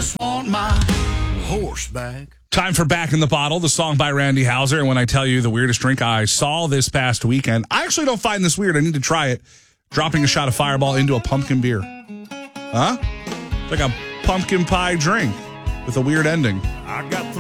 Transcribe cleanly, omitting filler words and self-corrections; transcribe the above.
just want my horse back. Time for Back in the Bottle, the song by Randy Houser. And when I tell you the weirdest drink I saw this past weekend, I actually don't find this weird. I need to try it. Dropping a shot of Fireball into a pumpkin beer. Huh? It's like a pumpkin pie drink with a weird ending. I got